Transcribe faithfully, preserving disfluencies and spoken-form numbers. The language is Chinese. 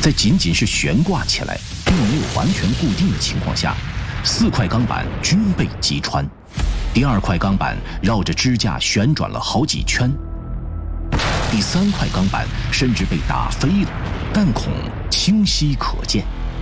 在仅仅是悬挂起来，并没有完全固定的情况下，四块钢板均被击穿。第二块钢板绕着支架旋转了好几圈，第三块钢板甚至被打飞了，弹孔清晰可见。